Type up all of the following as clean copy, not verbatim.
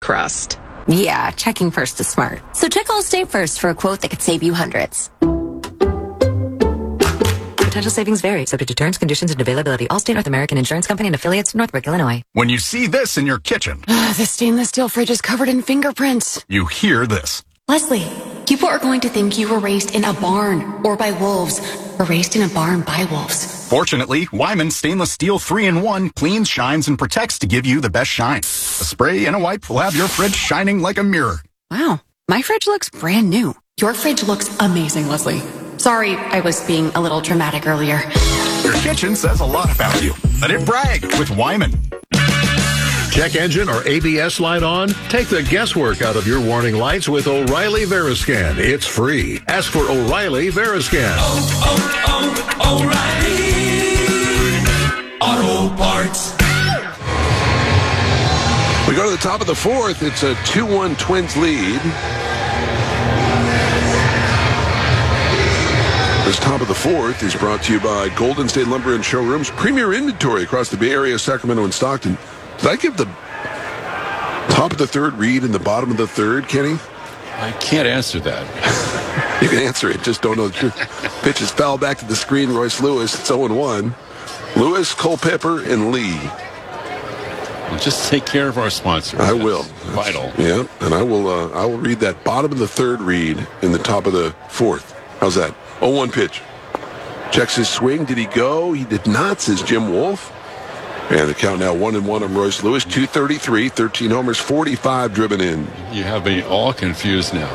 crust. Yeah, checking first is smart. So check Allstate first for a quote that could save you hundreds. Potential savings vary, subject to terms, conditions, and availability. Allstate North American Insurance Company and affiliates, Northbrook, Illinois. When you see this in your kitchen, The stainless steel fridge is covered in fingerprints. you hear this. Leslie, people are going to think you were raised in a barn or by wolves, or raised in a barn by wolves. Fortunately, Wyman Stainless Steel 3-in-1 cleans, shines, and protects to give you the best shine. A spray and a wipe will have your fridge shining like a mirror. Wow, my fridge looks brand new. Your fridge looks amazing, Leslie. Sorry, I was being a little dramatic earlier. Your kitchen says a lot about you. Let it brag with Wyman. Check engine or ABS light on? Take the guesswork out of your warning lights with O'Reilly Veriscan. It's free. Ask for O'Reilly Veriscan. O'Reilly Auto Parts. We go to the top of the fourth. It's a 2-1 Twins lead. This top of the fourth is brought to you by Golden State Lumber and Showrooms. Premier inventory across the Bay Area, Sacramento, and Stockton. Did I give the top of the third read and the bottom of the third, Kenny? I can't answer that. You can answer it, just don't know the truth. Pitches foul back to the screen. Royce Lewis, it's 0-1. Lewis, Culpepper, and Lee. Well, just take care of our sponsors. I will. That's vital. Yeah, and I will read that bottom of the third read in the top of the fourth. How's that? 0-1 pitch. Checks his swing. Did he go? He did not, says Jim Wolf. And the count now 1-1 on Royce Lewis. 233, 13 homers, 45 driven in. You have me all confused now.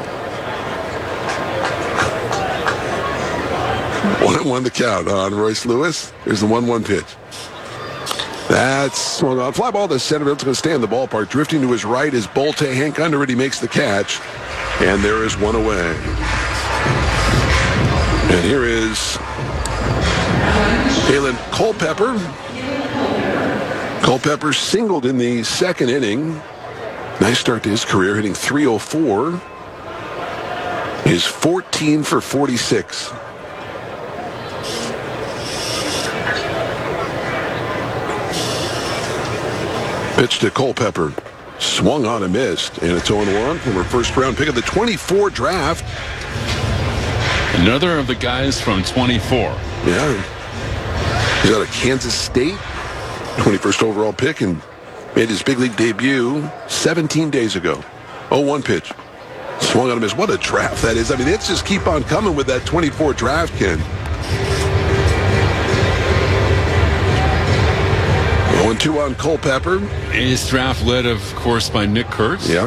1-1 the count on Royce Lewis. Here's the 1-1 pitch. That's swung on. Fly ball to center. It's going to stay in the ballpark. Drifting to his right is Bolte. Hank Underwood. He makes the catch. And there is one away. And here is Kalen Culpepper. Culpepper singled in the second inning. Nice start to his career, hitting .304. Is 14 for 46. Pitch to Culpepper. Swung on and missed. And it's 0-1 from her first round pick of the 24 draft. Another of the guys from 24. Yeah. He's out of Kansas State. 21st overall pick and made his big league debut 17 days ago. 0-1 pitch. Swung on him as what a draft that is. I mean, let's just keep on coming with that 24 draft, Ken. 0-2 on Culpepper. His draft led, of course, by Nick Kurtz. Yeah.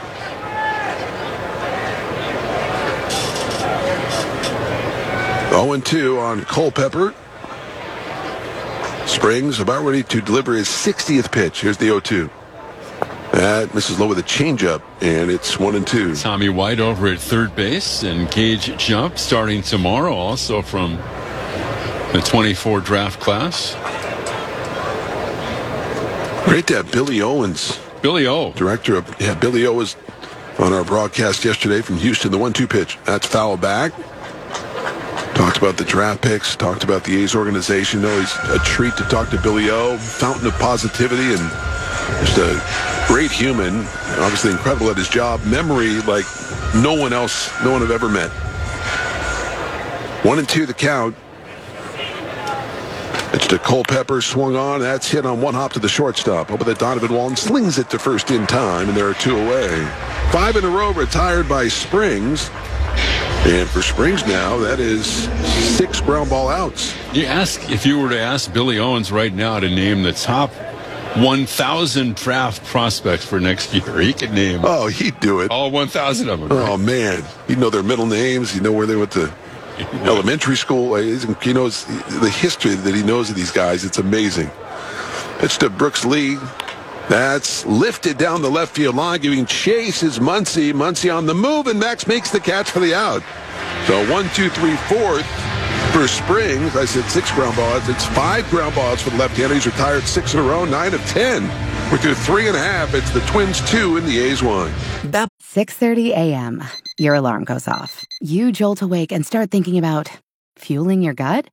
Oh, 0-2 on Culpepper. Springs about ready to deliver his 60th pitch. Here's the 0-2. That misses low with a changeup, and it's 1-2. Tommy White over at third base, and Gage Jump starting tomorrow, also from the 24 draft class. Great to have Billy Owens. Billy O. Director of, Billy O was on our broadcast yesterday from Houston. The 1-2 pitch. That's foul back. Talked about the draft picks, talked about the A's organization. You know, he's a treat to talk to Billy O. Fountain of positivity and just a great human. Obviously incredible at his job. Memory like no one I've ever met. 1-2 the count. It's to Culpepper, swung on. That's hit on one hop to the shortstop. Over that Donovan Walton slings it to first in time, and there are two away. 5 in a row retired by Springs. And for Springs now, that is 6 ground ball outs. If you were to ask Billy Owens right now to name the top 1,000 draft prospects for next year, he could name. Oh, he'd do it. All 1,000 of them. Right? Oh, man. He'd know their middle names. He'd know where they went to elementary school. He knows the history that he knows of these guys. It's amazing. Pitch to Brooks Lee. That's lifted down the left field line, giving chase is Muncy. Muncy on the move, and Max makes the catch for the out. So 1, 2, 3, 4th for Springs. I said 6 ground balls. It's 5 ground balls for the left-hander. He's retired 6 in a row, 9 of 10. We're through 3.5. It's the Twins 2 and the A's 1. 6:30 a.m. Your alarm goes off. You jolt awake and start thinking about fueling your gut?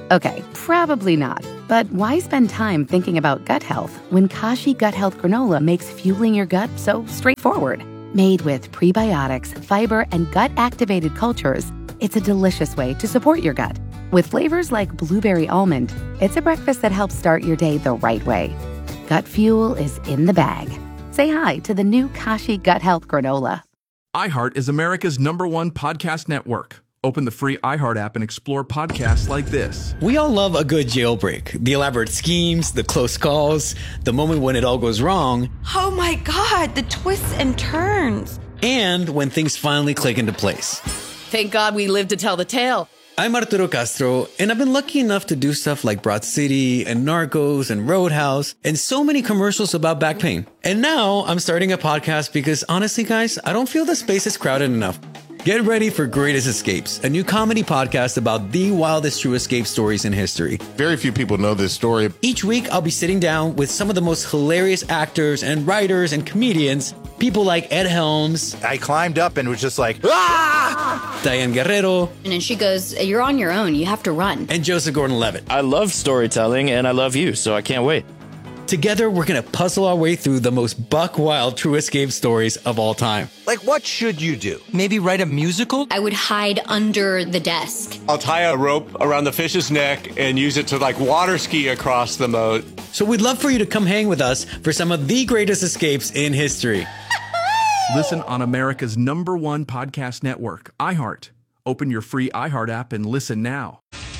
Okay, probably not. But why spend time thinking about gut health when Kashi Gut Health Granola makes fueling your gut so straightforward? Made with prebiotics, fiber, and gut-activated cultures, it's a delicious way to support your gut. With flavors like blueberry almond, it's a breakfast that helps start your day the right way. Gut fuel is in the bag. Say hi to the new Kashi Gut Health Granola. iHeart is America's #1 podcast network. Open the free iHeart app and explore podcasts like this. We all love a good jailbreak. The elaborate schemes, the close calls, the moment when it all goes wrong. Oh my God, the twists and turns. And when things finally click into place. Thank God we lived to tell the tale. I'm Arturo Castro, and I've been lucky enough to do stuff like Broad City and Narcos and Roadhouse and so many commercials about back pain. And now I'm starting a podcast because honestly, guys, I don't feel the space is crowded enough. Get ready for Greatest Escapes, a new comedy podcast about the wildest true escape stories in history. Very few people know this story. Each week, I'll be sitting down with some of the most hilarious actors and writers and comedians. People like Ed Helms. I climbed up and was just like, ah! Diane Guerrero. And then she goes, you're on your own. You have to run. And Joseph Gordon-Levitt. I love storytelling and I love you, so I can't wait. Together, we're going to puzzle our way through the most buck-wild true escape stories of all time. Like, what should you do? Maybe write a musical? I would hide under the desk. I'll tie a rope around the fish's neck and use it to, like, water ski across the moat. So we'd love for you to come hang with us for some of the greatest escapes in history. Listen on America's #1 podcast network, iHeart. Open your free iHeart app and listen now.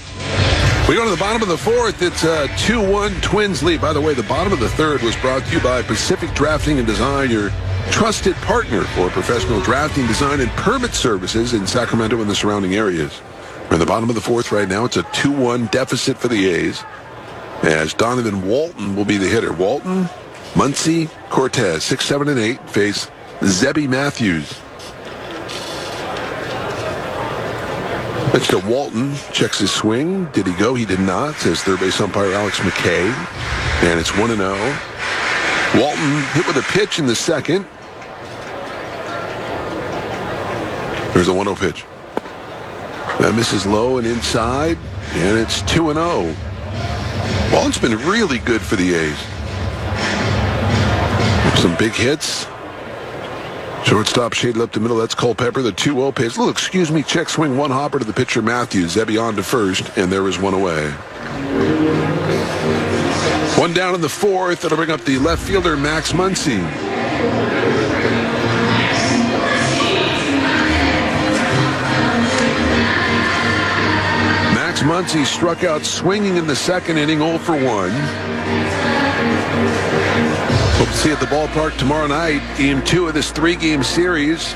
We go to the bottom of the fourth. It's a 2-1 Twins lead. By the way, the bottom of the third was brought to you by Pacific Drafting and Design, your trusted partner for professional drafting, design, and permit services in Sacramento and the surrounding areas. We're in the bottom of the fourth right now. It's a 2-1 deficit for the A's, as Donovan Walton will be the hitter. Walton, Muncy, Cortez, 6, 7, and 8 face Zebby Matthews. Pitch to Walton, checks his swing. Did he go? He did not, says third base umpire Alex McKay. And it's 1-0. Walton hit with a pitch in the second. There's a 1-0 pitch. That misses low and inside, and it's 2-0. Walton's been really good for the A's. Some big hits. Shortstop shaded up the middle. That's Culpepper. The 2-0 pitch. Little excuse me, check swing. One hopper to the pitcher Matthews. Zebby on to first, and there is one away. One down in the fourth. That'll bring up the left fielder Max Muncy. Max Muncy struck out swinging in the second inning, 0 for 1. Hope to see you at the ballpark tomorrow night, game 2 of this 3-game series.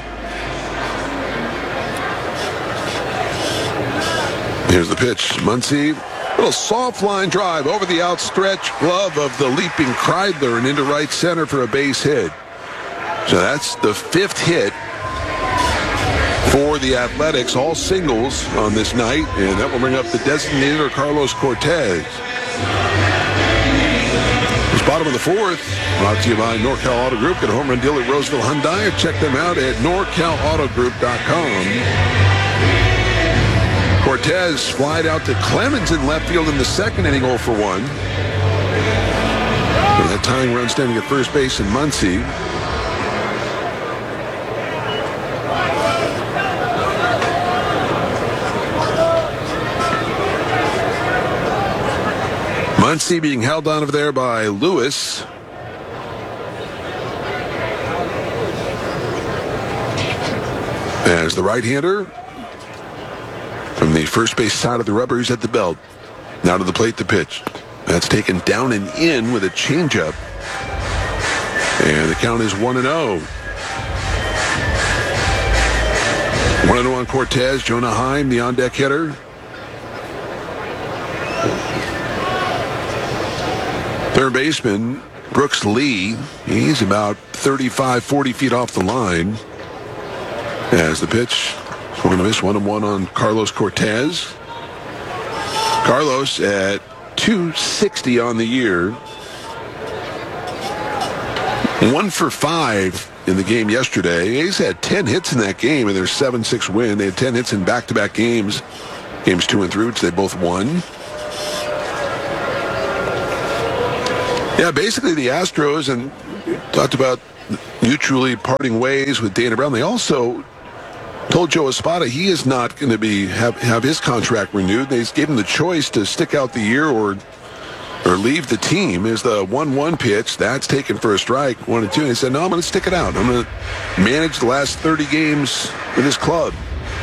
Here's the pitch. Muncy, little soft line drive over the outstretched glove of the leaping Kreidler and into right center for a base hit. So that's the 5th hit for the Athletics, all singles on this night, and that will bring up the designator Carlos Cortez. Bottom of the fourth, brought to you by NorCal Auto Group. Get a home run deal at Roseville Hyundai, or check them out at NorCalAutoGroup.com. Cortez flied out to Clemens in left field in the second inning, 0 for 1. And that tying run standing at first base in Muncy. Muncy being held on over there by Lewis. As the right-hander from the first base side of the rubber, he's at the belt. Now to the plate to pitch. That's taken down and in with a changeup. And the count is 1-0. 1-0 on Cortez. Jonah Heim, the on-deck hitter. Third baseman, Brooks Lee, he's about 35, 40 feet off the line. As the pitch, swung and a miss, 1-1 on Carlos Cortez. Carlos at 260 on the year. 1 for 5 in the game yesterday. He's had 10 hits in that game in their 7-6 win. They had 10 hits in back-to-back games. Games 2 and 3, which they both won. Yeah, basically the Astros, and talked about mutually parting ways with Dana Brown. They also told Joe Espada he is not going to have his contract renewed. They gave him the choice to stick out the year or leave the team. Is the 1-1 pitch. That's taken for a strike, 1-2. And he said, no, I'm going to stick it out. I'm going to manage the last 30 games with this club.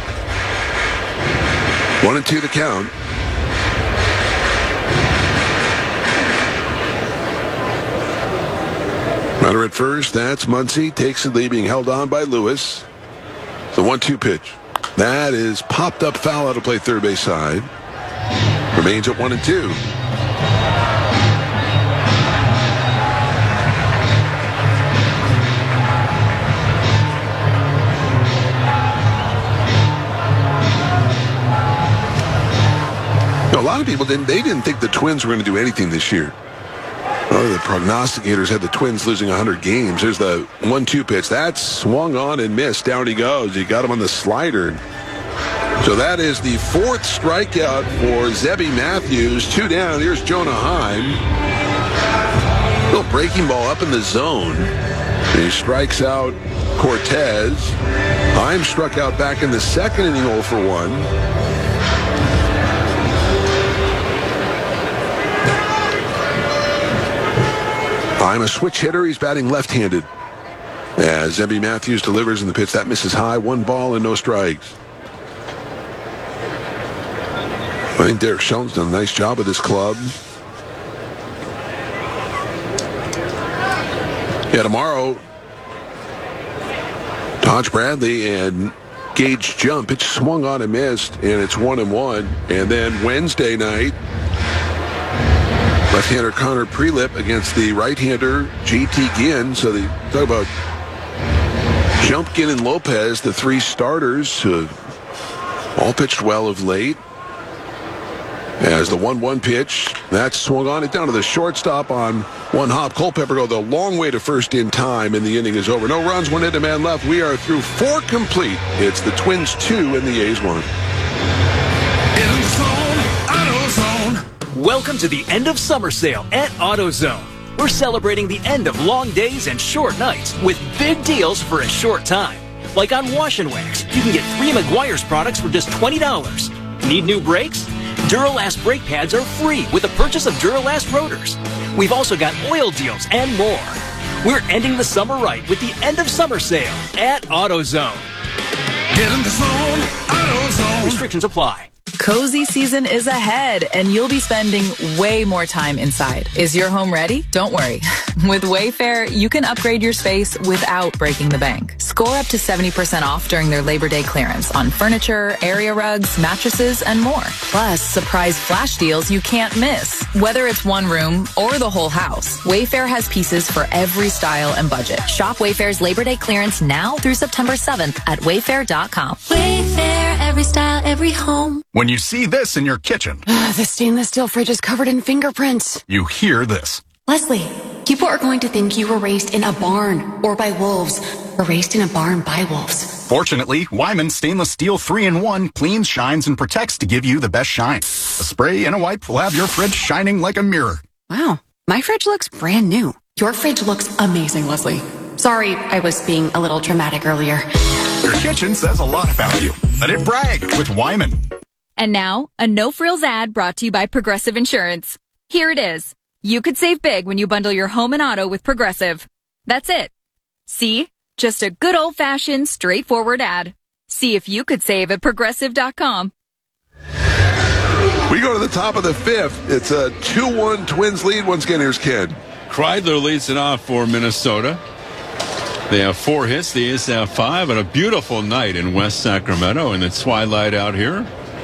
1-2 the count. Runner at first, that's Muncy. Takes the lead, being held on by Lewis. The 1-2 pitch. That is popped up foul out of play third base side. Remains at 1-2. A lot of people didn't think the Twins were going to do anything this year. Oh, the prognosticators had the Twins losing 100 games. There's the 1-2 pitch. That's swung on and missed. Down he goes. He got him on the slider. So that is the fourth strikeout for Zebby Matthews. 2 down. Here's Jonah Heim. Little breaking ball up in the zone. He strikes out Cortez. Heim struck out back in the second inning, 0 for 1. I'm a switch hitter. He's batting left-handed. As Zebby Matthews delivers in the pitch, that misses high. 1 ball and no strikes. I think Derek Shelton's done a nice job with this club. Yeah, tomorrow, Taj Bradley and Gage Jump. It swung on and missed, and it's 1-1. And then Wednesday night, left-hander Connor Prelip against the right-hander JT Ginn. So they talk about Jump, Ginn, and Lopez, the 3 starters who all pitched well of late. As the 1-1 pitch, that's swung on it down to the shortstop on 1 hop. Culpepper go the long way to first in time, and the inning is over. No runs, 1 hit, a man left. We are through 4 complete. It's the Twins 2 and the A's 1. In the zone, AutoZone. Welcome to the end of summer sale at AutoZone. We're celebrating the end of long days and short nights with big deals for a short time. Like on Wash and Wax, you can get 3 Meguiar's products for just $20. Need new brakes? Duralast brake pads are free with the purchase of Duralast rotors. We've also got oil deals and more. We're ending the summer right with the end of summer sale at AutoZone. Get in the zone, AutoZone. Restrictions apply. Cozy season is ahead, and you'll be spending way more time inside. Is your home ready? Don't worry. With Wayfair, you can upgrade your space without breaking the bank. Score up to 70% off during their Labor Day clearance on furniture, area rugs, mattresses, and more. Plus, surprise flash deals you can't miss. Whether it's one room or the whole house, Wayfair has pieces for every style and budget. Shop Wayfair's Labor Day clearance now through September 7th at wayfair.com. Wayfair, every style, every home. When you see this in your kitchen, The stainless steel fridge is covered in fingerprints. you hear this. Leslie, people are going to think you were raised in a barn or by wolves, or raised in a barn by wolves. Fortunately, Wyman Stainless Steel 3-in-1 cleans, shines, and protects to give you the best shine. A spray and a wipe will have your fridge shining like a mirror. Wow, my fridge looks brand new. Your fridge looks amazing, Leslie. Sorry, I was being a little dramatic earlier. Your kitchen says a lot about you. Let it brag with Wyman. And now, a no-frills ad brought to you by Progressive Insurance. Here it is. You could save big when you bundle your home and auto with Progressive. That's it. See? Just a good old-fashioned, straightforward ad. See if you could save at Progressive.com. We go to the top of the 5th. It's a 2-1 Twins lead. Once again, here's Ken. Kreidler leads it off for Minnesota. They have 4 hits. The A's have 5. And a beautiful night in West Sacramento in the twilight out here.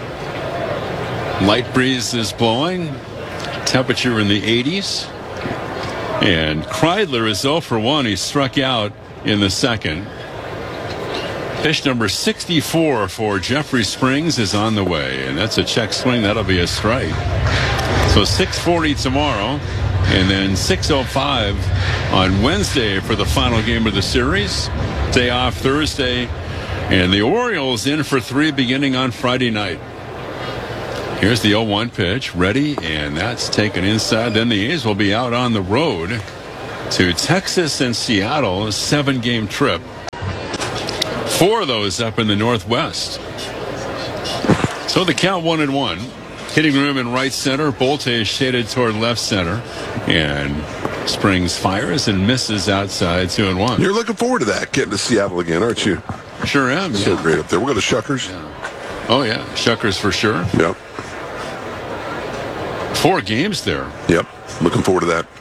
Light breeze is blowing. Temperature in the 80s. And Kreidler is 0 for 1. He struck out in the second. Pitch number 64 for Jeffrey Springs is on the way. And that's a check swing. That'll be a strike. So 6:40 tomorrow. And then 6:05 on Wednesday for the final game of the series. Day off Thursday. And the Orioles in for 3 beginning on Friday night. Here's the 0-1 pitch, ready, and that's taken inside. Then the A's will be out on the road to Texas and Seattle, a 7-game trip. 4 of those up in the Northwest. So the count 1-1. Hitting room in right center. Bolte shaded toward left center. And Springs fires and misses outside 2-1. You're looking forward to that, getting to Seattle again, aren't you? Sure am. So great up there. We'll go to Shuckers. Yeah. Oh, yeah. Shuckers for sure. Yep. 4 games there. Yep. Looking forward to that.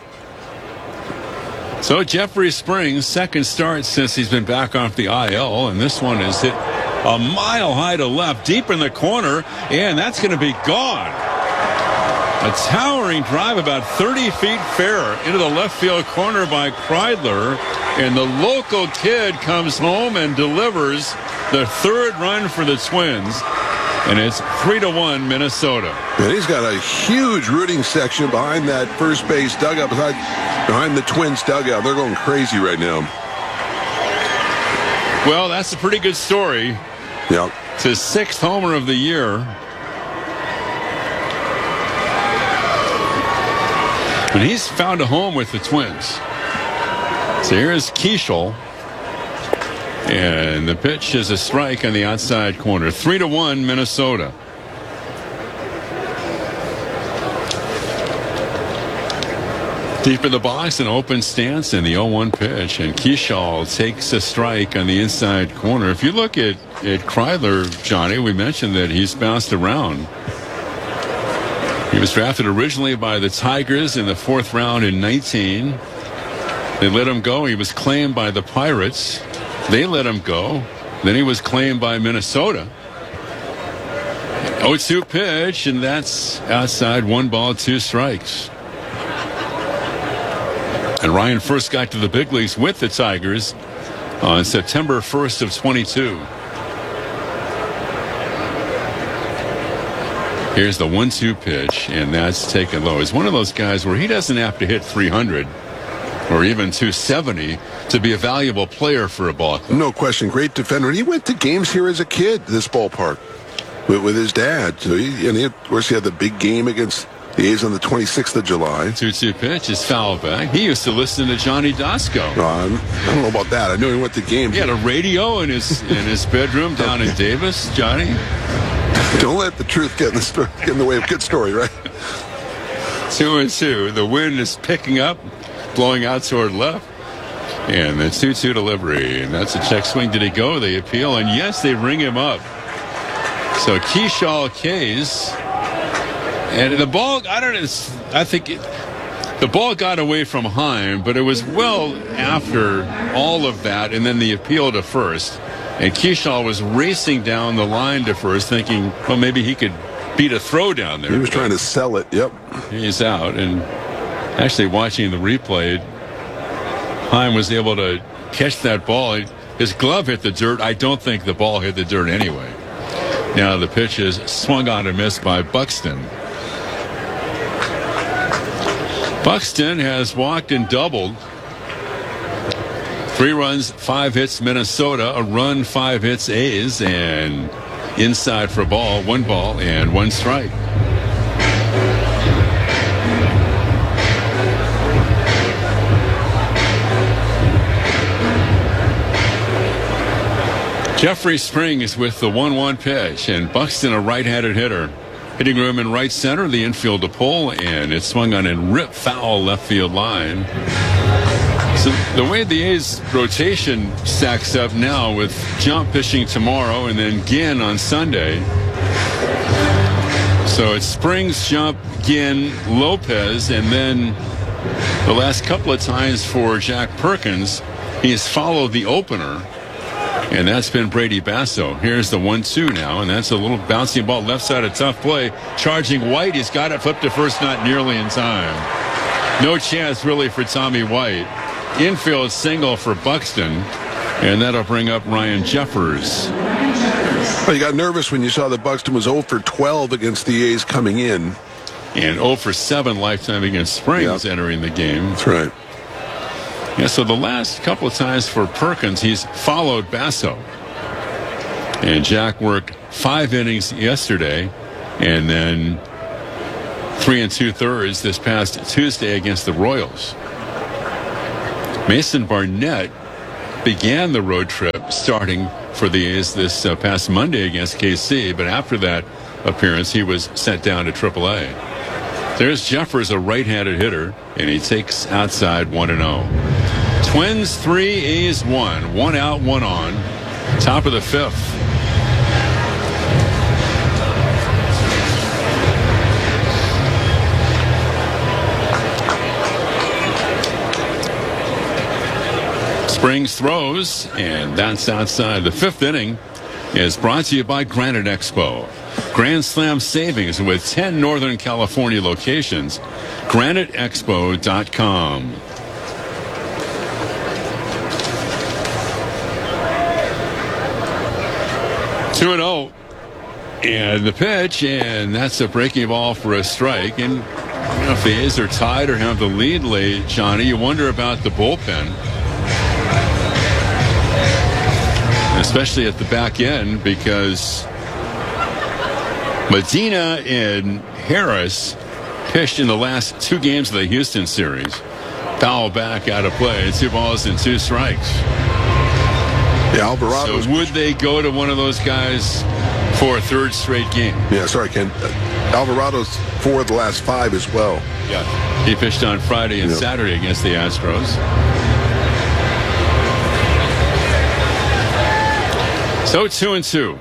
So Jeffrey Springs, second start since he's been back off the IL, and this one is hit a mile high to left, deep in the corner, and that's going to be gone. A towering drive about 30 feet fair into the left field corner by Kreidler, and the local kid comes home and delivers the 3rd run for the Twins, and it's 3-1 Minnesota. And he's got a huge rooting section behind that first base dugout, behind the Twins dugout. They're going crazy right now. Well, that's a pretty good story. Yep. It's his 6th homer of the year. And he's found a home with the Twins. So here's Keishel. And the pitch is a strike on the outside corner. 3-1 Minnesota. Deep in the box, an open stance, and the 0-1 pitch. And Keishel takes a strike on the inside corner. If you look at Kreidler, Johnny, we mentioned that he's bounced around. He was drafted originally by the Tigers in the 4th round in 19. They let him go. He was claimed by the Pirates. They let him go. Then he was claimed by Minnesota. 0-2 pitch, and that's outside. 1 ball, 2 strikes. And Ryan first got to the big leagues with the Tigers on September 1st of 22. Here's the 1-2 pitch, and that's taken low. He's one of those guys where he doesn't have to hit 300 or even 270 to be a valuable player for a ball club. No question. Great defender. And he went to games here as a kid, this ballpark, with his dad. So of course, he had the big game against the A's on the 26th of July. 2-2 pitch is foul back. He used to listen to Johnny Dasco. I don't know about that. I know he went to games. He had a radio in his bedroom down in Davis, Johnny. Don't let the truth get in the way of a good story, right? 2-2. The wind is picking up, blowing out toward left. And the 2-2 delivery. And that's a check swing. Did he go? They appeal. And yes, they ring him up. So Keishel K's. And the ball, I think the ball got away from Heim, but it was well after all of that, and then the appeal to first. And Keishel was racing down the line to first, thinking, well, maybe he could beat a throw down there. He was trying to sell it, yep. He's out, and actually watching the replay, Heim was able to catch that ball. His glove hit the dirt. I don't think the ball hit the dirt anyway. Now the pitch is swung on and missed by Buxton. Buxton has walked and doubled. 3 runs, 5 hits Minnesota, a run, 5 hits A's, and inside for a ball, 1 ball and 1 strike. Jeffrey Springs with the 1-1 pitch, and Buxton a right-handed hitter. Hitting room in right center, the infield to pull, and it swung on and ripped foul left field line. So the way the A's rotation stacks up now with Jump pitching tomorrow and then Ginn on Sunday. So it's Springs, Jump, Ginn, Lopez, and then the last couple of times for Jack Perkins, he's followed the opener. And that's been Brady Basso. Here's the 1-2 now, and that's a little bouncy ball left side, a tough play. Charging White, he's got it flipped to first, not nearly in time. No chance really for Tommy White. Infield single for Buxton, and that'll bring up Ryan Jeffers. Well, you got nervous when you saw that Buxton was 0 for 12 against the A's coming in. And 0 for 7 lifetime against Springs entering the game. That's right. Yeah, so the last couple of times for Perkins, he's followed Basso. And Jack worked 5 innings yesterday, And then 3 2/3 this past Tuesday against the Royals. Mason Barnett began the road trip starting for the A's this past Monday against KC, but after that appearance, he was sent down to AAA. There's Jeffers, a right-handed hitter, and he takes outside 1-0. Twins 3, A's 1. 1 out, 1 on. Top of the 5th. Springs throws, and that's outside. The 5th inning is brought to you by Granite Expo. Grand Slam savings with 10 Northern California locations. GraniteExpo.com. Two 2-0, and the pitch, and that's a breaking ball for a strike. And if the A's are tied or have the lead late, Johnny, you wonder about the bullpen. Especially at the back end, because Medina and Harris pitched in the last 2 games of the Houston series. Foul back out of play. 2 balls and 2 strikes. Yeah, Alvarado. So would they go to one of those guys for a 3rd straight game? Yeah, sorry, Ken. Alvarado's 4 of the last 5 as well. Yeah, he pitched on Friday and Saturday against the Astros. So 2-2.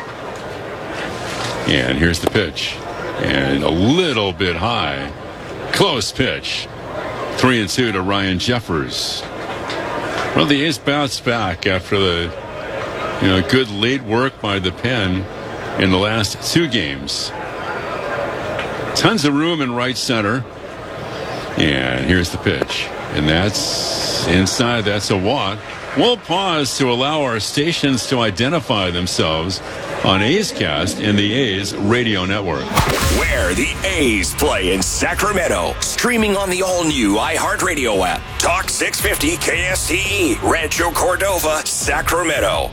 And here's the pitch. And a little bit high. Close pitch. 3-2 to Ryan Jeffers. Well, the A's bounced back after the good late work by the pen in the last 2 games. Tons of room in right center. And here's the pitch. And that's inside. That's a walk. We'll pause to allow our stations to identify themselves on A's Cast in the A's radio network. Where the A's play in Sacramento. Streaming on the all-new iHeartRadio app. Talk 650 KSTE, Rancho Cordova, Sacramento.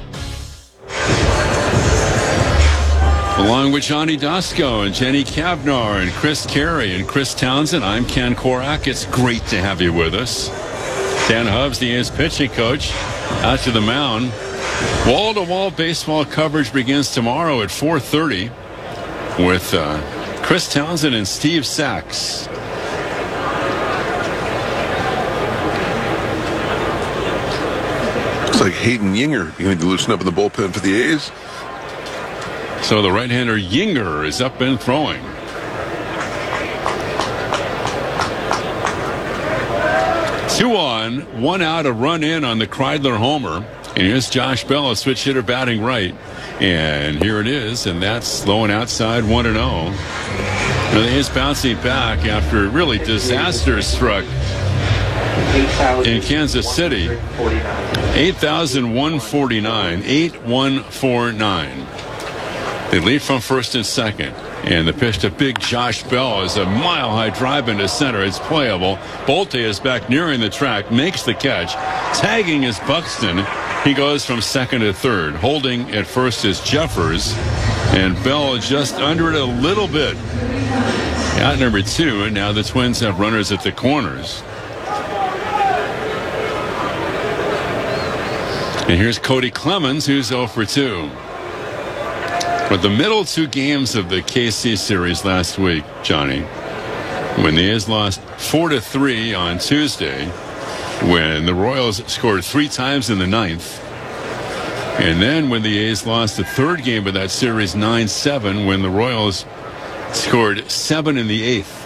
Along with Johnny Dasco and Jenny Kavnar and Chris Carey and Chris Townsend, I'm Ken Korak. It's great to have you with us. Dan Hubbs, the A's pitching coach, out to the mound. Wall-to-wall baseball coverage begins tomorrow at 4:30 with Chris Townsend and Steve Sachs. Looks like Hayden Yinger going to loosen up in the bullpen for the A's. So the right-hander Yinger is up and throwing. 2 on, 1 out, a run in on the Kreidler homer. And here's Josh Bell, a switch hitter batting right. And here it is, and that's slow and outside 1-0. Now the A's bouncing back after really disaster struck in Kansas City. 8,149, 8,149. They lead from first and second. And the pitch to big Josh Bell is a mile-high drive into center. It's playable. Bolte is back nearing the track, makes the catch. Tagging is Buxton. He goes from second to third. Holding at first is Jeffers. And Bell just under it a little bit. Out number 2, and now the Twins have runners at the corners. And here's Cody Clemens, who's 0 for 2. But the middle 2 games of the KC series last week, Johnny, when the A's lost 4-3 on Tuesday, when the Royals scored 3 times in the 9th, and then when the A's lost the 3rd game of that series 9-7, when the Royals scored 7 in the 8th.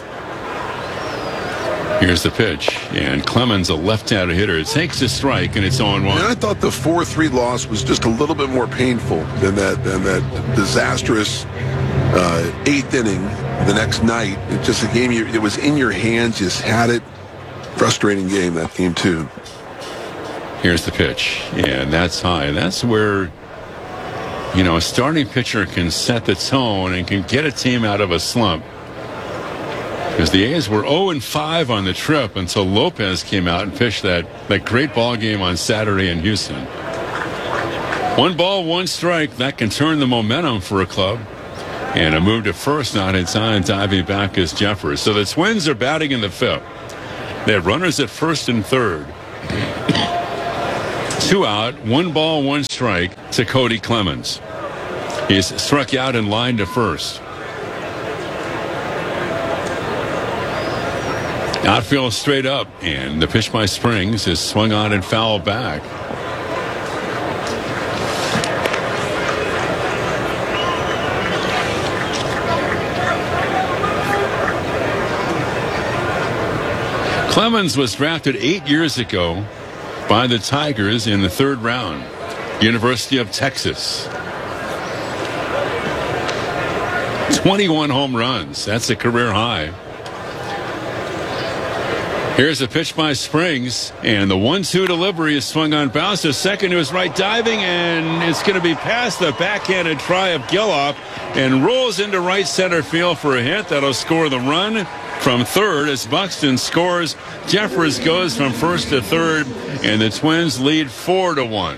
Here's the pitch, and Clemens, a left-handed hitter, takes a strike, and it's 0-1. And I thought the 4-3 loss was just a little bit more painful than that disastrous 8th inning the next night. It's just a game, it was in your hands, just had it. Frustrating game, that game, too. Here's the pitch, and that's high. That's where, a starting pitcher can set the tone and can get a team out of a slump. Because the A's were 0-5 on the trip until Lopez came out and pitched that great ball game on Saturday in Houston. 1 ball, 1 strike. That can turn the momentum for a club. And a move to first not in time, diving back is Jeffers. So the Twins are batting in the fifth. They have runners at first and third. 2 out, 1 ball, 1 strike to Cody Clemens. He's struck out in line to first. Outfield straight up, and the pitch by Springs is swung on and fouled back. Clemens was drafted 8 years ago by the Tigers in the 3rd round. University of Texas. 21 home runs. That's a career high. Here's a pitch by Springs, and the 1-2 delivery is swung on bounce to second to his right, diving, and it's going to be past the backhanded try of Geloff and rolls into right center field for a hit. That'll score the run from third as Buxton scores. Jeffers goes from first to third, and the Twins lead 4-1.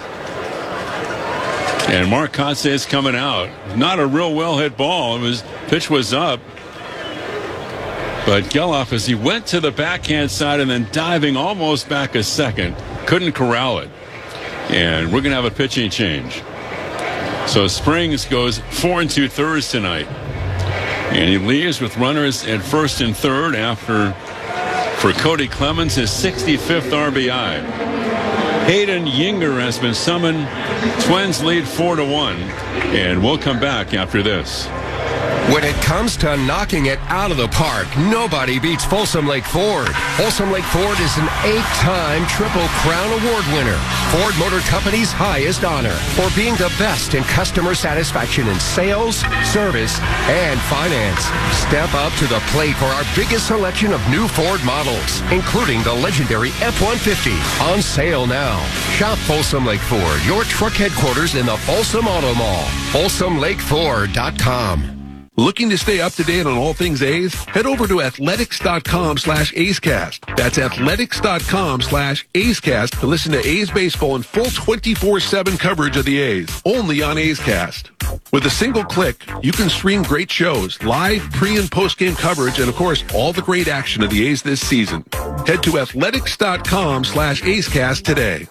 And Mark Kotsay is coming out. Not a real well-hit ball. Pitch was up. But Geloff, as he went to the backhand side and then diving almost back a second, couldn't corral it. And we're going to have a pitching change. So Springs goes 4 2/3 tonight. And he leaves with runners at first and third for Cody Clemens, his 65th RBI. Hayden Yinger has been summoned. Twins lead 4-1. And we'll come back after this. When it comes to knocking it out of the park, nobody beats Folsom Lake Ford. Folsom Lake Ford is an 8-time Triple Crown Award winner, Ford Motor Company's highest honor for being the best in customer satisfaction in sales, service, and finance. Step up to the plate for our biggest selection of new Ford models, including the legendary F-150, on sale now. Shop Folsom Lake Ford, your truck headquarters in the Folsom Auto Mall. FolsomLakeFord.com. Looking to stay up to date on all things A's? Head over to athletics.com/A'sCast. That's athletics.com/A'sCast to listen to A's baseball in full 24/7 coverage of the A's, only on A's Cast. With a single click, you can stream great shows, live pre- and post-game coverage, and of course, all the great action of the A's this season. Head to athletics.com/A'sCast today.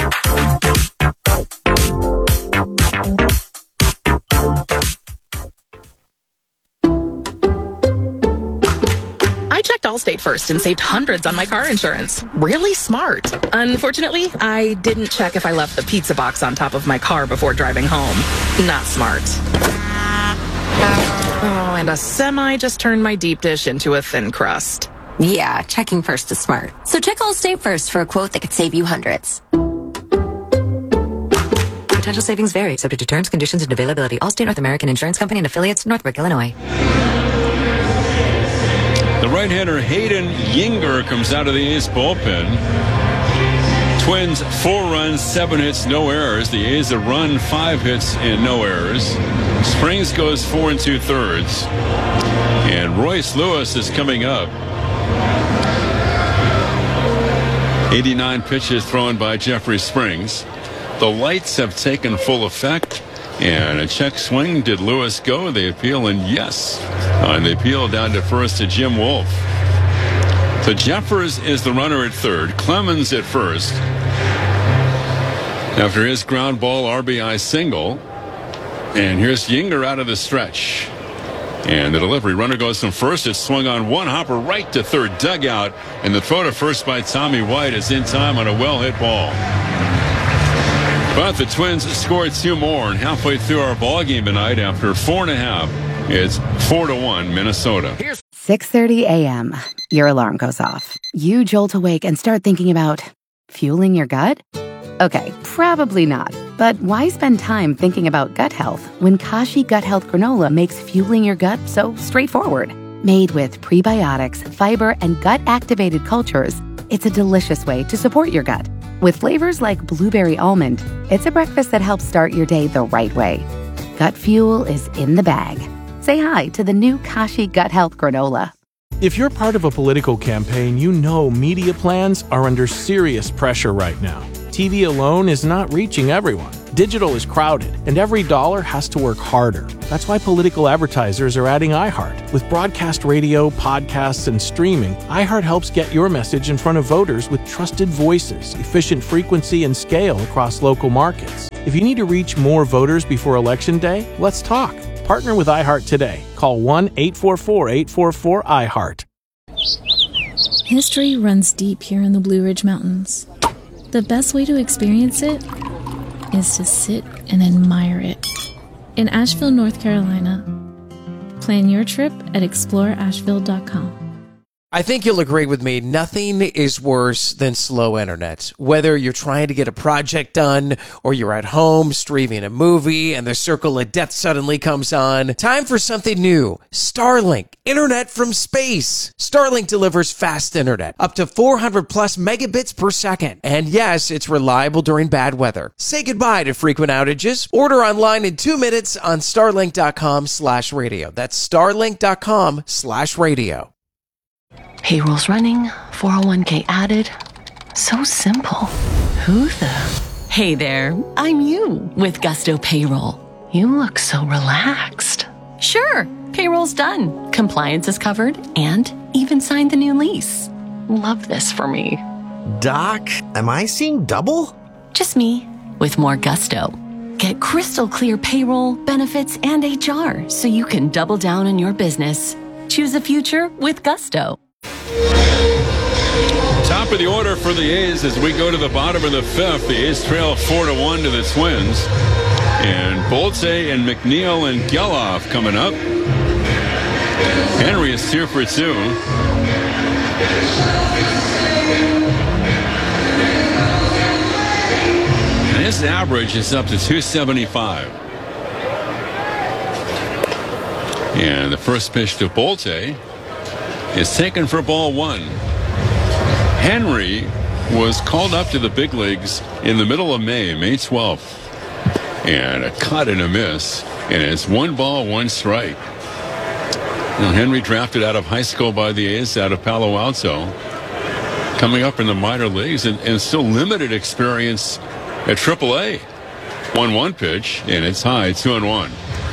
I checked Allstate first and saved hundreds on my car insurance. Really smart. Unfortunately, I didn't check if I left the pizza box on top of my car before driving home. Not smart. Oh, and a semi just turned my deep dish into a thin crust. Yeah, checking first is smart. So check Allstate first for a quote that could save you hundreds. Potential savings vary, subject to terms, conditions, and availability. Allstate North American Insurance Company and affiliates, Northbrook, Illinois. The right-hander Hayden Yinger comes out of the A's bullpen. Twins 4 runs, 7 hits, no errors. The A's a run, 5 hits, and no errors. Springs goes 4 2/3. And Royce Lewis is coming up. 89 pitches thrown by Jeffrey Springs. The lights have taken full effect. And a check swing. Did Lewis go? They appeal, and yes. And they appeal down to first to Jim Wolf. So Jeffers is the runner at third. Clemens at first. After his ground ball RBI single. And here's Yinger out of the stretch. And the delivery runner goes from first. It's swung on one hopper right to third dugout. And the throw to first by Tommy White is in time on a well-hit ball. But the Twins scored 2 more, and halfway through our ball game tonight, after 4.5, it's 4-1 Minnesota. 6:30 a.m. Your alarm goes off. You jolt awake and start thinking about fueling your gut? Okay, probably not. But why spend time thinking about gut health when Kashi Gut Health Granola makes fueling your gut so straightforward? Made with prebiotics, fiber, and gut-activated cultures, it's a delicious way to support your gut. With flavors like blueberry almond, it's a breakfast that helps start your day the right way. Gut fuel is in the bag. Say hi to the new Kashi Gut Health Granola. If you're part of a political campaign, you know media plans are under serious pressure right now. TV alone is not reaching everyone. Digital is crowded, and every dollar has to work harder. That's why political advertisers are adding iHeart. With broadcast radio, podcasts, and streaming, iHeart helps get your message in front of voters with trusted voices, efficient frequency, and scale across local markets. If you need to reach more voters before Election Day, let's talk. Partner with iHeart today. Call 1-844-844-iHeart. History runs deep here in the Blue Ridge Mountains. The best way to experience it is to sit and admire it. In Asheville, North Carolina. Plan your trip at exploreasheville.com. I think you'll agree with me, nothing is worse than slow internet. Whether you're trying to get a project done or you're at home streaming a movie and the circle of death suddenly comes on, time for something new. Starlink, internet from space. Starlink delivers fast internet, up to 400 plus megabits per second. And yes, it's reliable during bad weather. Say goodbye to frequent outages. Order online in 2 minutes on starlink.com/radio. That's starlink.com/radio. Payroll's running, 401k added. So simple. Who the? Hey there, I'm you with Gusto Payroll. You look so relaxed. Sure, payroll's done. Compliance is covered and even signed the new lease. Love this for me. Doc, am I seeing double? Just me with more Gusto. Get crystal clear payroll, benefits, and HR so you can double down on your business. Choose a future with Gusto. Top of the order for the A's as we go to the bottom of the fifth. The A's trail 4-1 to the Twins. And Bolte and McNeil and Geloff coming up. Henry is 2 for 2. And his average is up to 275. And the first pitch to Bolte is taken for ball 1. Henry was called up to the big leagues in the middle of May 12th. And a cut and a miss. And it's 1 ball, 1 strike. Now, Henry drafted out of high school by the A's out of Palo Alto. Coming up in the minor leagues and still limited experience at AAA. 1-1 pitch, and it's high, 2-1.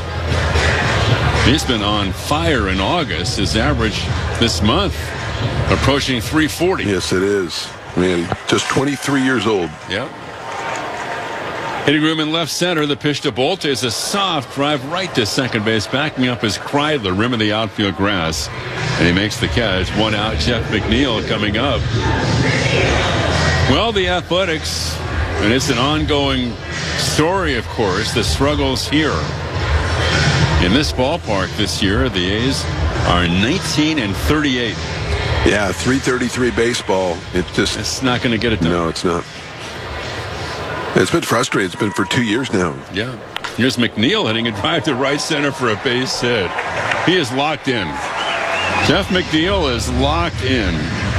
He's been on fire in August. His average this month approaching 340. Yes, it is. Man, just 23 years old. Yep. Hitting room in left center. The pitch to Bolte is a soft drive right to second base. Backing up is Kreidler, rim of the outfield grass. And he makes the catch. 1 out. Jeff McNeil coming up. Well, the Athletics, and it's an ongoing story, of course, the struggles here. In this ballpark this year, the A's are 19-38. Yeah, 333 baseball. It's not going to get it done. No, it's not. It's been frustrating. It's been for 2 years now. Yeah. Here's McNeil hitting a drive to right center for a base hit. He is locked in. Jeff McNeil is locked in.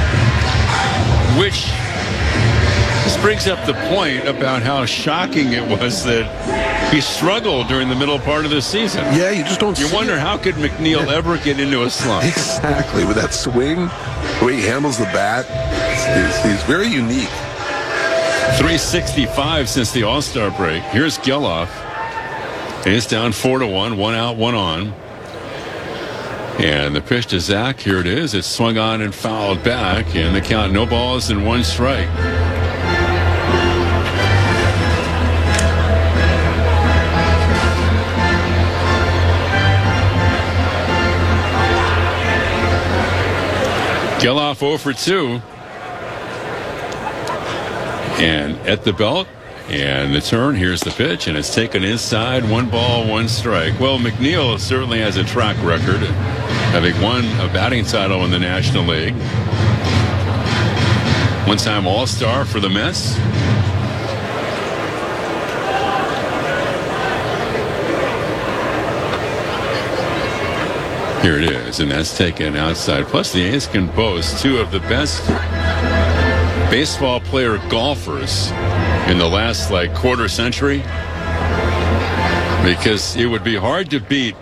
Which this brings up the point about how shocking it was that he struggled during the middle part of the season. Yeah, you just don't. You wonder how could McNeil ever get into a slump? Exactly, with that swing, the way he handles the bat, he's very unique. 365 since the All-Star break. Here's Geloff. He's down 4-1, 1 out, 1 on. And the pitch to Zach, here it is. It's swung on and fouled back, and the count, no balls and 1 strike. Geloff 0 for 2. And at the belt, and the turn, here's the pitch, and it's taken inside, 1 ball, 1 strike. Well, McNeil certainly has a track record, having won a batting title in the National League. One-time All-Star for the Mets. Here it is, and that's taken outside. Plus, the A's can boast 2 of the best baseball player golfers in the last, quarter century. Because it would be hard to beat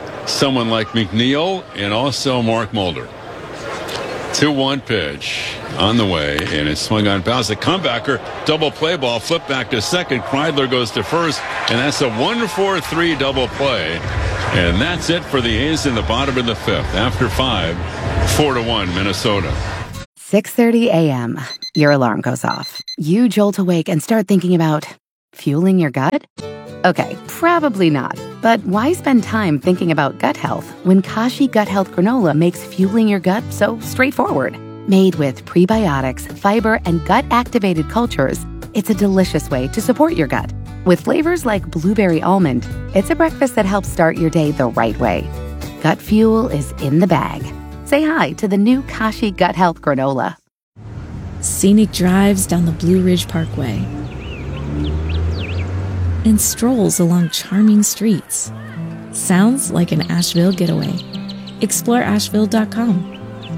someone like McNeil and also Mark Mulder. 2-1 pitch. on the way, and it's swung on bounce. A comebacker, double play ball, flip back to second. Kreidler goes to first, and that's a 1-4-3 double play. And that's it for the A's in the bottom of the fifth. After 5, 4-1 Minnesota. 6:30 a.m. Your alarm goes off. You jolt awake and start thinking about fueling your gut? Okay, probably not. But why spend time thinking about gut health when Kashi Gut Health Granola makes fueling your gut so straightforward? Made with prebiotics, fiber, and gut-activated cultures, it's a delicious way to support your gut. With flavors like blueberry almond, it's a breakfast that helps start your day the right way. Gut fuel is in the bag. Say hi to the new Kashi Gut Health Granola. Scenic drives down the Blue Ridge Parkway and strolls along charming streets. Sounds like an Asheville getaway. Explore Asheville.com.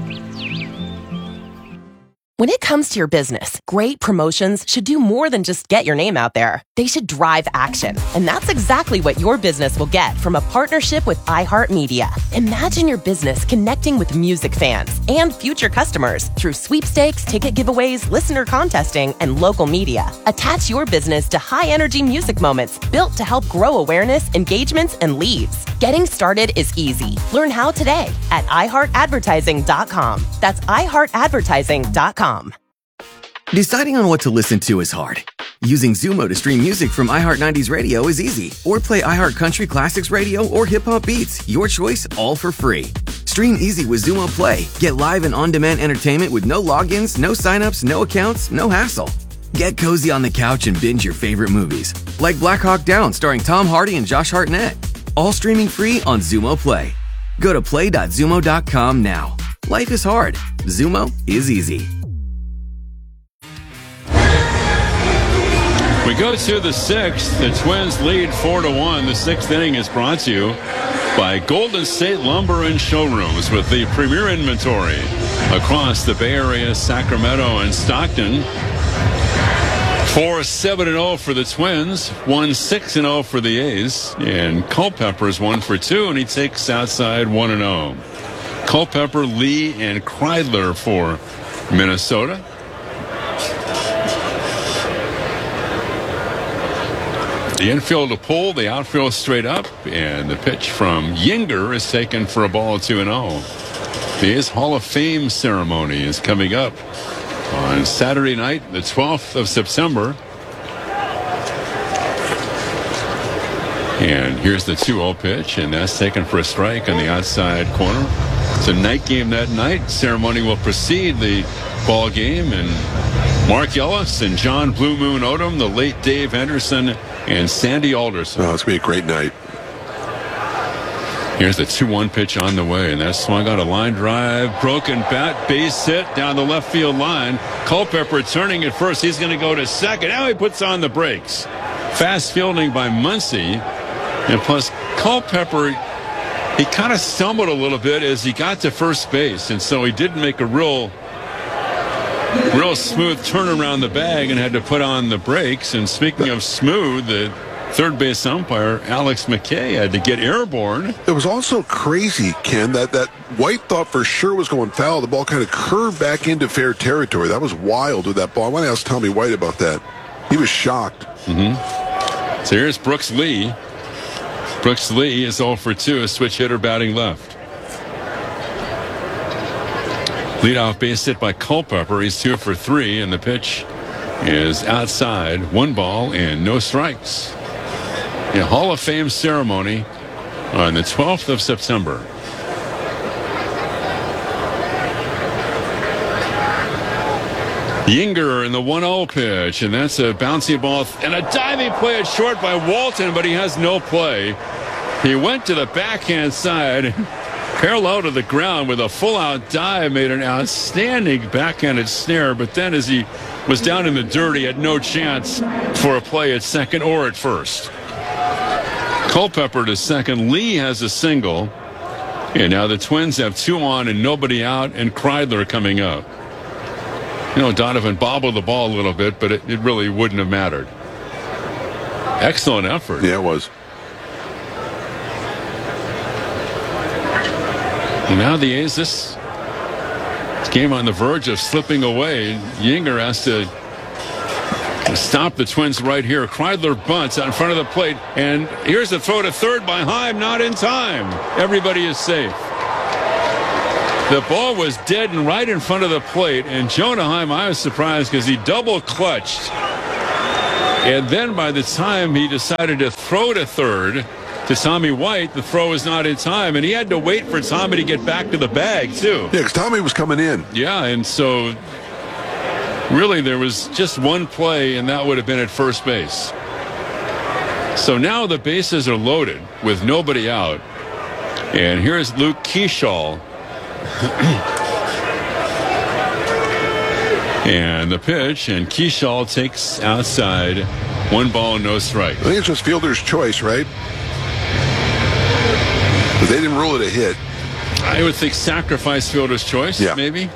When it comes to your business, great promotions should do more than just get your name out there. They should drive action. And that's exactly what your business will get from a partnership with iHeartMedia. Imagine your business connecting with music fans and future customers through sweepstakes, ticket giveaways, listener contesting, and local media. Attach your business to high-energy music moments built to help grow awareness, engagements, and leads. Getting started is easy. Learn how today at iHeartAdvertising.com. That's iHeartAdvertising.com. Deciding on what to listen to is hard. Using Zumo to stream music from iHeart 90s Radio is easy. Or play iHeart Country Classics Radio or Hip Hop Beats. Your choice, all for free. Stream easy with Zumo Play. Get live and on-demand entertainment with no logins, no signups, no accounts, no hassle. Get cozy on the couch and binge your favorite movies. Like Black Hawk Down starring Tom Hardy and Josh Hartnett. All streaming free on Zumo Play. Go to play.zumo.com now. Life is hard. Zumo is easy. We go to the sixth. The Twins lead 4-1. The sixth inning is brought to you by Golden State Lumber and Showrooms with the premier inventory across the Bay Area, Sacramento, and Stockton. 4-7-0 for the Twins, 1-6-0 for the A's, and Culpepper's 1 for 2, and he takes outside 1-0. Culpepper, Lee, and Kreidler for Minnesota. The infield to pull, the outfield straight up, and the pitch from Yinger is taken for a ball 2-0. The A's Hall of Fame ceremony is coming up on Saturday night, the 12th of September. And here's the 2-0 pitch, and that's taken for a strike on the outside corner. It's a night game that night. Ceremony will precede the ball game, and Mark Ellis and John Blue Moon Odom, the late Dave Henderson, and Sandy Alderson. Oh, it's going to be a great night. Here's the 2-1 pitch on the way, and that's swung on a line drive, broken bat, base hit down the left field line. Culpepper turning at first. He's going to go to second. Now he puts on the brakes. Fast fielding by Muncy. And plus, Culpepper, he kind of stumbled a little bit as he got to first base, and so he didn't make a real smooth turn around the bag and had to put on the brakes. And speaking of smooth, the third base umpire, Alex McKay, had to get airborne. It was also crazy, Ken, that White thought for sure was going foul. The ball kind of curved back into fair territory. That was wild with that ball. I want to ask Tommy White about that. He was shocked. Mm-hmm. So here's Brooks Lee. Brooks Lee is 0 for 2, a switch hitter batting left. Leadoff base hit by Culpepper. He's 2 for 3, and the pitch is outside. 1 ball and no strikes. A Hall of Fame ceremony on the 12th of September. Yinger in the 1-0 pitch, and that's a bouncy ball and a diving play at short by Walton, but he has no play. He went to the backhand side, parallel to the ground with a full-out dive, made an outstanding backhanded snare, but then as he was down in the dirt, he had no chance for a play at second or at first. Culpepper to second. Lee has a single, and now the Twins have 2 on and nobody out, and Kreidler coming up. You know, Donovan bobbled the ball a little bit, but it really wouldn't have mattered. Excellent effort. Yeah, it was. And now the A's, this Game on the verge of slipping away. Yinger has to stop the Twins right here. Kreidler bunts out in front of the plate, and here's the throw to third by Heim, not in time. Everybody is safe. The ball was dead and right in front of the plate, and Jonah Heim, I was surprised because he double clutched. And then by the time he decided to throw to third to Tommy White, the throw was not in time, and he had to wait for Tommy to get back to the bag, too. Yeah, because Tommy was coming in. Yeah, and so really there was just one play, and that would have been at first base. So now the bases are loaded with nobody out. And here's Luke Keeschall. And the pitch, and Keeschall takes outside. 1 ball, no strike. I think it's just fielder's choice, right? But they didn't rule it a hit. I would think sacrifice fielder's choice, maybe.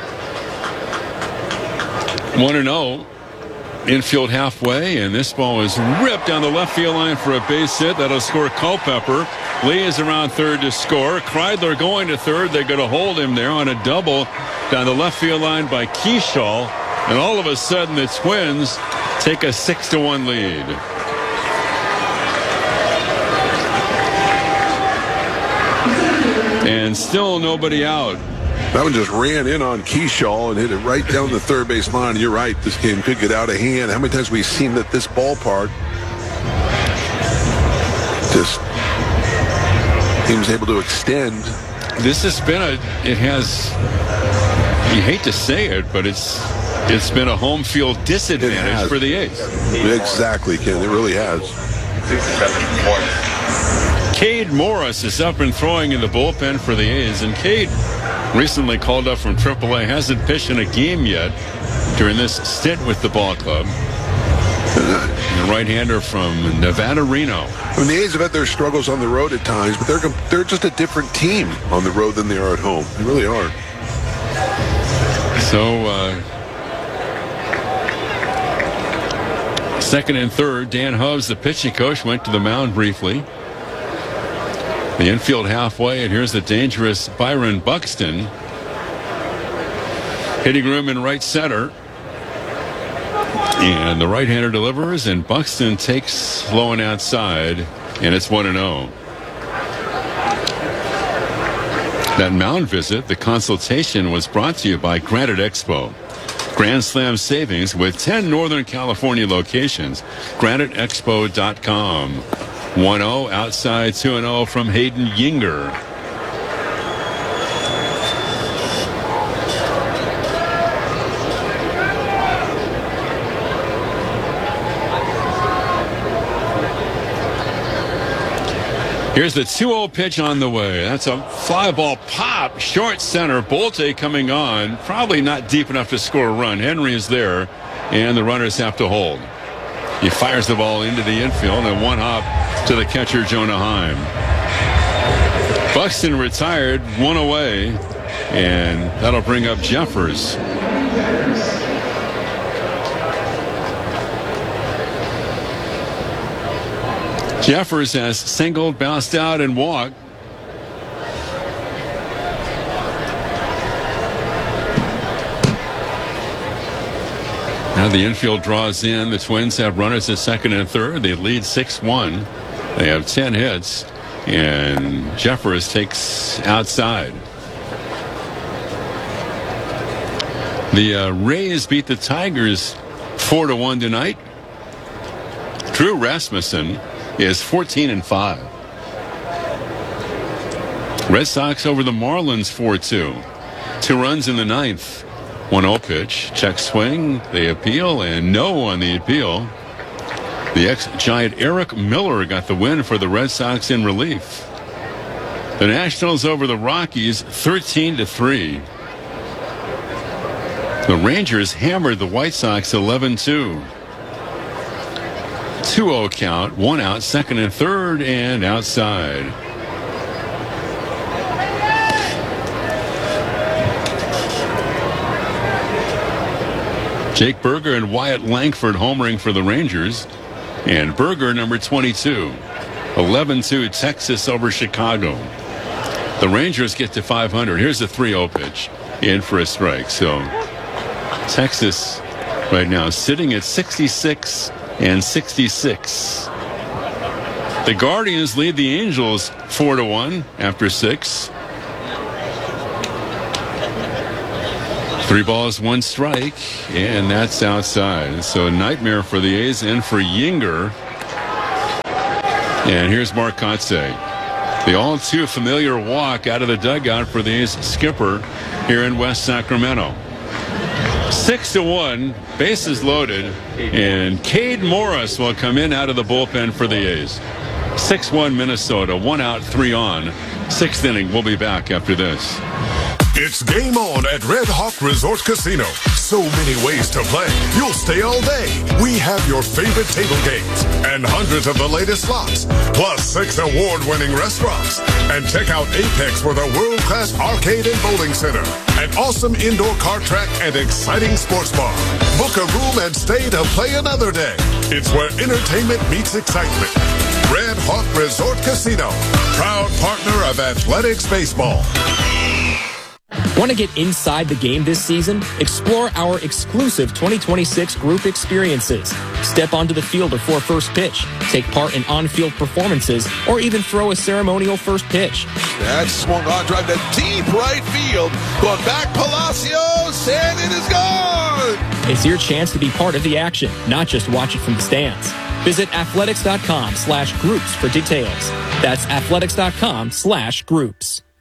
1-0. Infield halfway, and this ball is ripped down the left field line for a base hit. That'll score Culpepper. Lee is around third to score. Kreidler going to third. They're going to hold him there on a double down the left field line by Keeschall. And all of a sudden, the Twins take a 6-1 lead. And still nobody out. That one just ran in on Keeschall and hit it right down the third base line. You're right. This game could get out of hand. How many times have we seen that this ballpark just he was able to extend? This has been you hate to say it, but it's been a home field disadvantage for the A's. Exactly, Ken. It really has. Cade Morris is up and throwing in the bullpen for the A's, and Cade recently called up from AAA, hasn't pitched in a game yet during this stint with the ball club. The right-hander from Nevada, Reno. I mean, the A's have had their struggles on the road at times, but they're just a different team on the road than they are at home. They really are. So, second and third, Dan Hubbs, the pitching coach, went to the mound briefly. The infield halfway, and here's the dangerous Byron Buxton. Hitting room in right center. And the right-hander delivers, and Buxton takes low and outside, and it's 1-0. That mound visit, the consultation, was brought to you by Granite Expo. Grand Slam savings with 10 Northern California locations. GraniteExpo.com. 1-0 outside, 2-0 from Hayden Yinger. Here's the 2-0 pitch on the way. That's a fly ball pop, short center. Bolte coming on, probably not deep enough to score a run. Henry is there, and the runners have to hold. He fires the ball into the infield, and one hop to the catcher, Jonah Heim. Buxton retired, one away, and that'll bring up Jeffers. Jeffers has singled, bounced out, and walked. Now the infield draws in. The Twins have runners at second and third. They lead 6-1. They have 10 hits, and Jeffers takes outside. The Rays beat the Tigers 4-1 tonight. Drew Rasmussen is 14-5. Red Sox over the Marlins 4-2. 2 runs in the ninth. 1-0 pitch. Check swing. They appeal, and no on the appeal. The ex-Giant Eric Miller got the win for the Red Sox in relief. The Nationals over the Rockies 13-3. The Rangers hammered the White Sox 11-2. 2-0 count, 1 out, second and third, and outside. Jake Berger and Wyatt Langford homering for the Rangers. And Berger, number 22. 11-2 Texas over Chicago. The Rangers get to 500. Here's the 3-0 pitch. in for a strike. So Texas right now sitting at 66 and 66. The Guardians lead the Angels 4-1 after 6. 3 balls, 1 strike, and that's outside. So a nightmare for the A's and for Yinger. And here's Mark Kotsay. The all too familiar walk out of the dugout for the A's skipper here in West Sacramento. 6-1, bases loaded, and Cade Morris will come in out of the bullpen for the A's. 6-1 Minnesota, 1 out, 3 on. 6th inning. We'll be back after this. It's game on at Red Hawk Resort Casino. So many ways to play. You'll stay all day. We have your favorite table games and hundreds of the latest slots, plus 6 award-winning restaurants. And check out Apex with a world-class arcade and bowling center, an awesome indoor kart track, and exciting sports bar. Book a room and stay to play another day. It's where entertainment meets excitement. Red Hawk Resort Casino, proud partner of Athletics Baseball. Want to get inside the game this season? Explore our exclusive 2026 group experiences. Step onto the field before first pitch, take part in on-field performances, or even throw a ceremonial first pitch. That swung on drive to deep right field. Going back, Palacios, and it is gone! It's your chance to be part of the action, not just watch it from the stands. Visit athletics.com/groups for details. That's athletics.com/groups.